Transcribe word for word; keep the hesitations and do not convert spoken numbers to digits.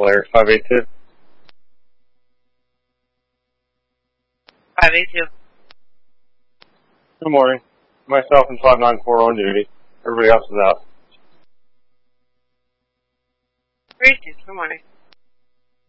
Polaris five eight two. five eight two. Good morning. Myself and five nine four on duty. Everybody else is out. three two. Good morning.